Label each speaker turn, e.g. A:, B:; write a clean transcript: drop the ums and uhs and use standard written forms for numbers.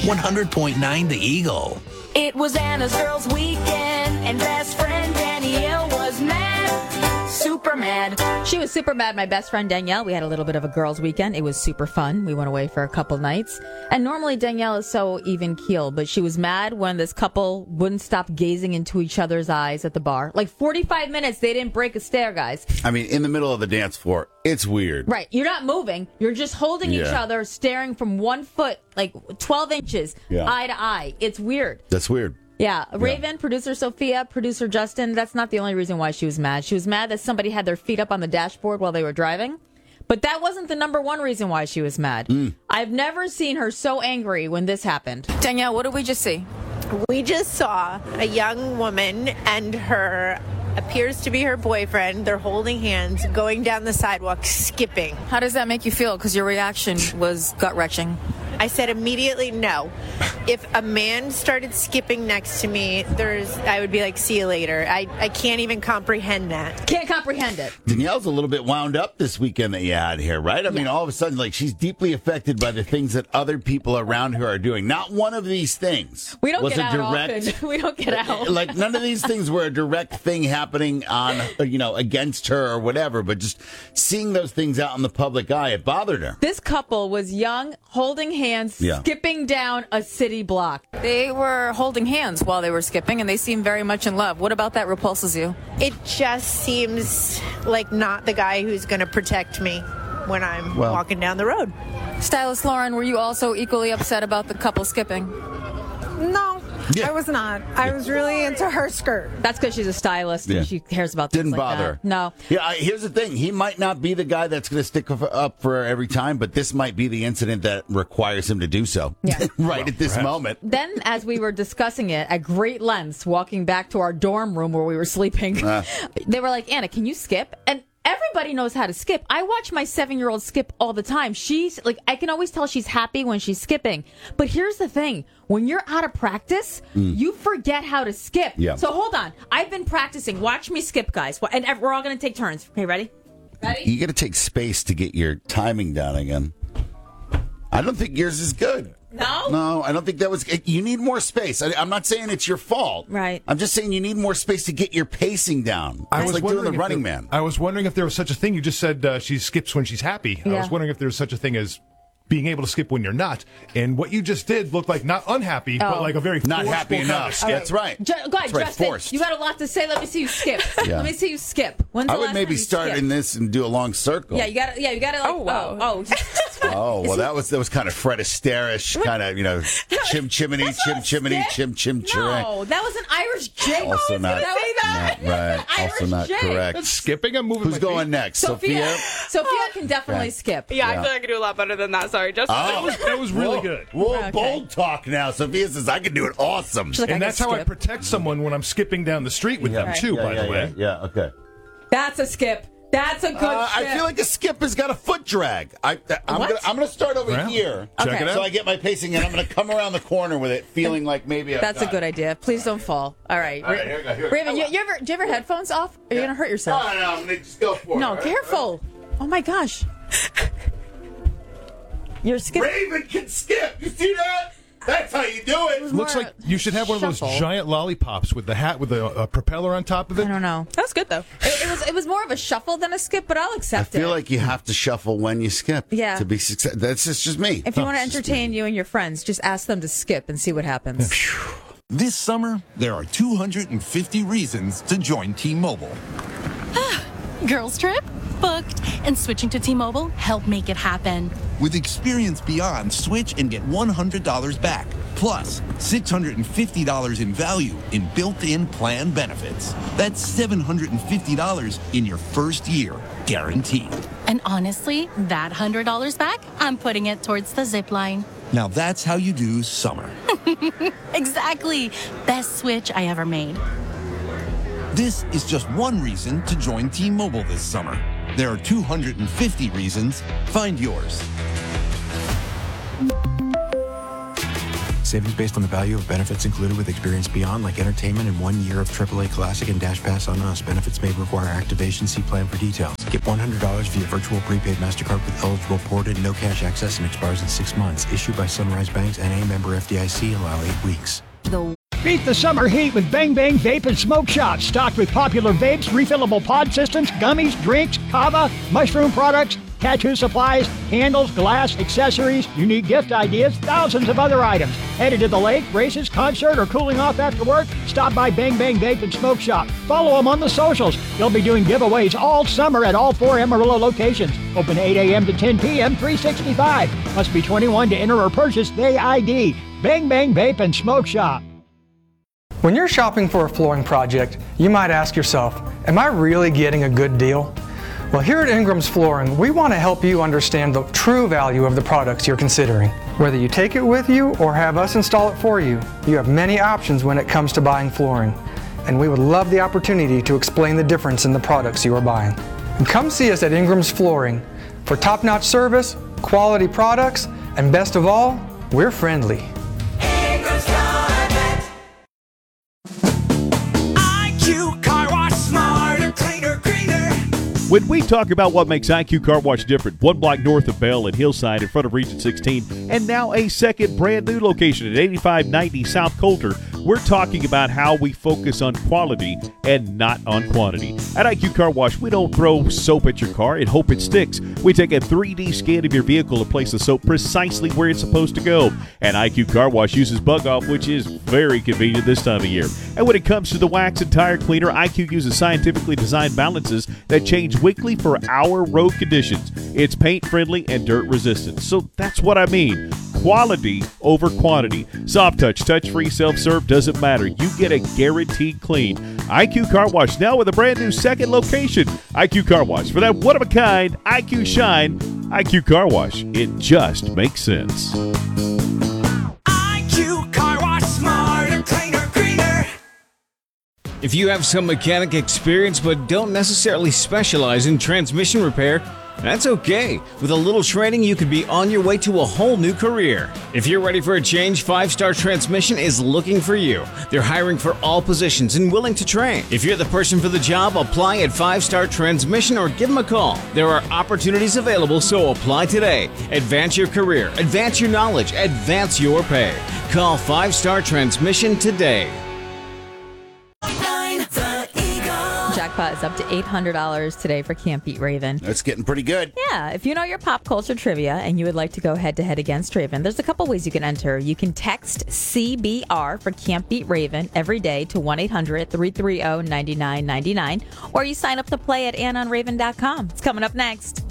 A: 100.9 The Eagle.
B: It was Anna's girls' weekend, and best friend Danielle was mad, super mad.
C: She was super mad, my best friend Danielle. We had a little bit of a girls' weekend. It was super fun. We went away for a couple nights. And normally Danielle is so even-keeled, but she was mad when this couple wouldn't stop gazing into each other's eyes at the bar. Like 45 minutes, they didn't break a stare, guys.
D: I mean, in the middle of the dance floor, it's weird.
C: Right. You're not moving. You're just holding each other, staring from 1 foot, like 12 inches, eye to eye. It's weird.
D: That's weird.
C: Yeah. Raven, producer Sophia, producer Justin, that's not the only reason why she was mad. She was mad that somebody had their feet up on the dashboard while they were driving. But that wasn't the number one reason why she was mad. I've never seen her so angry when this happened. Danielle, what did we just see?
E: We just saw a young woman and her appears to be her boyfriend. They're holding hands, going down the sidewalk, skipping.
C: How does that make you feel? Because your reaction was gut-wrenching.
E: I said immediately no. If a man started skipping next to me, I would be like, see you later. I can't even comprehend that.
C: Can't comprehend it.
D: Danielle's a little bit wound up this weekend that you had here, right? I mean, all of a sudden, like, she's deeply affected by the things that other people around her are doing. Not one of these things
C: We don't
D: was
C: get
D: a
C: out
D: direct,
C: often. We don't get out.
D: Like, none of these things were a direct thing happening on, against her or whatever, but just seeing those things out in the public eye, it bothered her.
C: This couple was young, holding hands, skipping down a city block. They were holding hands while they were skipping, and they seemed very much in love. What about that repulses you?
E: It just seems like not the guy who's going to protect me when I'm walking down the road.
C: Stylist Lauren, were you also equally upset about the couple skipping?
F: No. I was not. I was really into her skirt.
C: That's because she's a stylist and she cares about things
D: Didn't
C: like
D: bother her.
C: that. No.
D: Yeah, here's the thing. He might not be the guy that's going to stick up for her every time, but this might be the incident that requires him to do so.
C: Yeah.
D: At this moment.
C: Then, as we were discussing it at great lengths, walking back to our dorm room where we were sleeping, they were like, Anna, can you skip? And everybody knows how to skip. I watch my 7-year-old skip all the time. She's like, I can always tell she's happy when she's skipping. But here's the thing. When you're out of practice, you forget how to skip.
D: Yeah.
C: So hold on. I've been practicing. Watch me skip, guys. And we're all going to take turns. Okay, ready? Ready?
D: You got to take space to get your timing down again. I don't think yours is good.
C: No?
D: No, I don't think that was... You need more space. I'm not saying it's your fault.
C: Right.
D: I'm just saying you need more space to get your pacing down. It's like doing the Running Man.
G: I was wondering if there was such a thing. You just said she skips when she's happy.
C: Yeah.
G: I was wondering if there's such a thing as being able to skip when you're not. And what you just did looked like not unhappy, but like a very
D: not happy
G: forceful kind of
D: enough.
G: skip.
D: That's right.
C: Go ahead,
D: That's right,
C: Justin.
D: forced.
C: You got a lot to say. Let me see you skip.
D: Yeah.
C: Let me see you skip. When's the
D: I would
C: last
D: maybe
C: time you
D: start
C: skipped?
D: in this and do a long circle.
C: Yeah, you got to. Like,
F: Oh, wow.
D: Oh, well, that was kind of Fred Astaire-ish, kind of, chim chimney, chim chimney, chim chim chirang.
C: No, that was an Irish jig.
D: Also not,
C: that.
D: not right. Also
C: Irish
D: not
C: jig.
D: correct.
G: Skipping, I'm moving
D: Who's
G: my
D: going
G: feet.
D: next?
C: Sophia can definitely skip.
F: Yeah, I feel like I could do a lot better than that. Sorry, Justin.
G: That was really good.
D: Whoa,
C: Okay.
D: bold talk now. Sophia says I can do it awesome.
C: She's like,
G: And
C: I
G: that's
C: can
G: how I
C: skip.
G: protect someone when I'm skipping down the street with them, too, by the way.
D: Yeah, okay.
C: That's a skip. That's a good skip.
D: I feel like a skip has got a foot drag. I'm gonna start over
G: Well,
D: here.
G: check it out.
D: So I get my pacing, and I'm going to come around the corner with it, feeling like maybe I've
C: That's a
D: got
C: good
D: it.
C: idea. Please don't fall. All right.
D: All right, here we go, here we go.
C: Raven, do you have your headphones off? Are you going to hurt yourself?
D: No, I'm going to just go for it.
C: No,
D: all right?
C: careful. Oh, my gosh. You're skipping.
D: Raven can skip. You see that? That's how you do it.
G: Looks like you should have one of those
C: Shuffle.
G: giant lollipops with the hat with a propeller on top of it.
C: I don't know.
F: That was good, though.
C: It was more of a shuffle than a skip, but I'll
D: I
C: accept it.
D: feel like you have to shuffle when you skip.
C: Yeah.
D: To be successful. That's just me.
C: If you want to entertain you and your friends, just ask them to skip and see what happens.
H: This summer, there are 250 reasons to join T-Mobile.
I: Girls trip? Booked. And switching to T-Mobile helped make it happen.
H: With experience beyond, switch and get $100 back. Plus, $650 in value in built-in plan benefits. That's $750 in your first year, guaranteed.
I: And honestly, that $100 back, I'm putting it towards the zip line.
H: Now that's how you do summer.
I: Exactly. Best switch I ever made.
H: This is just one reason to join T-Mobile this summer. There are 250 reasons. Find yours.
A: Savings based on the value of benefits included with Experience Beyond, like entertainment and 1 year of AAA Classic and Dash Pass on Us. Benefits may require activation. See plan for details. Get $100 via virtual prepaid MasterCard with eligible ported, no cash access, and expires in 6 months. Issued by Sunrise Banks and a member FDIC. Allow 8 weeks.
J: Beat the summer heat with Bang Bang Vape and Smoke Shop. Stocked with popular vapes, refillable pod systems, gummies, drinks, kava, mushroom products, tattoo supplies, candles, glass, accessories, unique gift ideas, thousands of other items. Headed to the lake, races, concert, or cooling off after work? Stop by Bang Bang Vape and Smoke Shop. Follow them on the socials. They'll be doing giveaways all summer at all 4 Amarillo locations. Open 8 a.m. to 10 p.m., 365. Must be 21 to enter or purchase Day ID. Bang Bang Vape and Smoke Shop.
K: When you're shopping for a flooring project, you might ask yourself, am I really getting a good deal? Well, here at Ingram's Flooring, we want to help you understand the true value of the products you're considering. Whether you take it with you or have us install it for you, you have many options when it comes to buying flooring. And we would love the opportunity to explain the difference in the products you are buying. And come see us at Ingram's Flooring for top-notch service, quality products, and best of all, we're friendly.
L: When we talk about what makes IQ Car Wash different, 1 block north of Bell and Hillside in front of Region 16, and now a second brand new location at 8590 South Coulter, we're talking about how we focus on quality and not on quantity. At IQ Car Wash, we don't throw soap at your car and hope it sticks. We take a 3D scan of your vehicle and place the soap precisely where it's supposed to go. And IQ Car Wash uses Bug Off, which is very convenient this time of year. And when it comes to the wax and tire cleaner, IQ uses scientifically designed balances that change weekly for our road conditions. It's paint friendly and dirt resistant. So that's what I mean. Quality over quantity. Soft touch, touch-free, self-serve, doesn't matter. You get a guaranteed clean. IQ Car Wash now with a brand new second location. IQ Car Wash. For that one-of-a-kind IQ shine, IQ Car Wash. It just makes sense.
B: IQ Car Wash, smarter, cleaner, greener.
M: If you have some mechanic experience but don't necessarily specialize in transmission repair, that's okay. With a little training, you could be on your way to a whole new career. If you're ready for a change, 5 Star Transmission is looking for you. They're hiring for all positions and willing to train. If you're the person for the job, apply at 5 Star Transmission or give them a call. There are opportunities available, so apply today. Advance your career, advance your knowledge, advance your pay. Call 5 Star Transmission today.
C: Jackpot is up to $800 today for Can't Beat Raven.
D: That's getting pretty good.
C: Yeah, if you know your pop culture trivia and you would like to go head-to-head against Raven, there's a couple ways you can enter. You can text CBR for Can't Beat Raven every day to 1-800-330-9999, or you sign up to play at AnnOnRaven.com. It's coming up next.